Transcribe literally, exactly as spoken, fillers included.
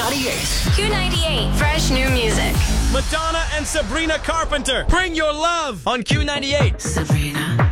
ninety-eight. Q ninety-eight, fresh new music. Madonna and Sabrina Carpenter, Bring Your Love on Q ninety-eight. Sabrina.